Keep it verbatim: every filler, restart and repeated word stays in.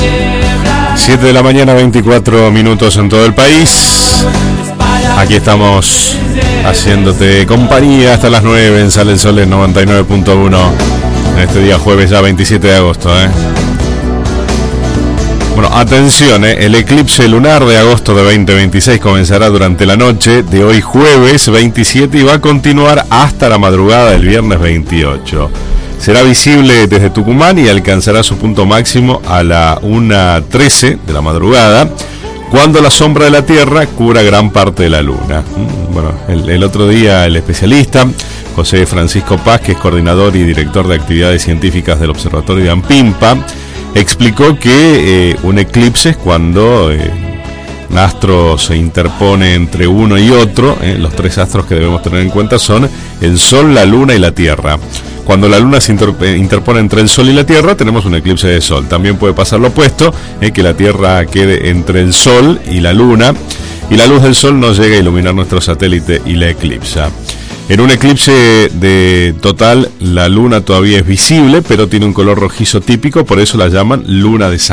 siete de la mañana, veinticuatro minutos en todo el país. Aquí estamos haciéndote compañía hasta las nueve en Sale el Sol en noventa y nueve punto uno. En este día jueves ya veintisiete de agosto, ¿eh? Bueno, atención, ¿eh? El eclipse lunar de agosto de veinte veintiséis comenzará durante la noche de hoy jueves veintisiete y va a continuar hasta la madrugada del viernes veintiocho. Será visible desde Tucumán y alcanzará su punto máximo a la una trece de la madrugada, cuando la sombra de la Tierra cubra gran parte de la Luna. Bueno, el, el otro día el especialista José Francisco Paz, que es coordinador y director de actividades científicas del Observatorio de Ampimpa, explicó que eh, un eclipse es cuando eh, un astro se interpone entre uno y otro. Eh, los tres astros que debemos tener en cuenta son el Sol, la Luna y la Tierra. Cuando la Luna se interpone entre el Sol y la Tierra, tenemos un eclipse de Sol. También puede pasar lo opuesto, eh, que la Tierra quede entre el Sol y la Luna, y la luz del Sol no llega a iluminar nuestro satélite y la eclipsa. En un eclipse de total, la Luna todavía es visible, pero tiene un color rojizo típico, por eso la llaman luna de sangre.